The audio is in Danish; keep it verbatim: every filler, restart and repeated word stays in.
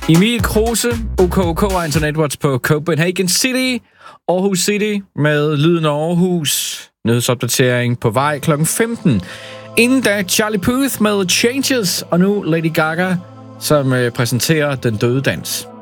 Emil Kruse, O K O K og Internetwatch på Copenhagen City, Aarhus City med Lyden af Aarhus. Nyhedsopdatering på vej klokken femten. Inden da Charlie Puth med Changes, og nu Lady Gaga, som øh, præsenterer Den Døde Dans.